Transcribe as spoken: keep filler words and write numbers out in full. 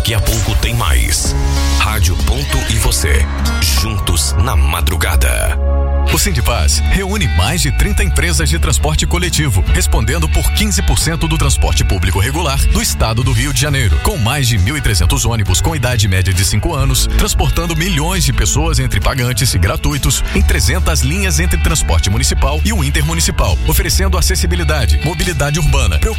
Daqui a pouco tem mais. Rádio Ponto e você, juntos na madrugada. O Sindipaz reúne mais de trinta empresas de transporte coletivo, respondendo por quinze por cento do transporte público regular do estado do Rio de Janeiro, com mais de mil e trezentos ônibus com idade média de cinco anos, transportando milhões de pessoas entre pagantes e gratuitos em trezentas linhas entre transporte municipal e o intermunicipal, oferecendo acessibilidade, mobilidade urbana,